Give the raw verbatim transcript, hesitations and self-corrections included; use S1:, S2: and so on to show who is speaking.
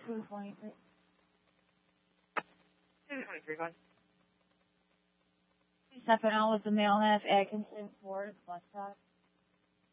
S1: two twenty-three.
S2: two twenty-three, go ahead.
S1: Stepping out with the male half Atkinson Ford bus stop.